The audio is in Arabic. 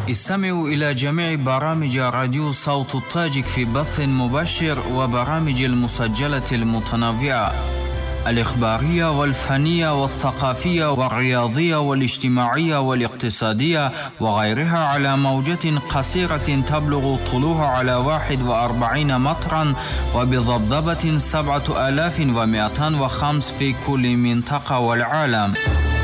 استمعوا إلى جميع برامج راديو صوت الطاجك في بث مباشر وبرامج المسجلة المتنوعة الإخبارية والفنية والثقافية والرياضية والاجتماعية والاقتصادية وغيرها على موجة قصيرة تبلغ طولها على 41 مترا وبضبضبة 7205 في كل منطقة والعالم.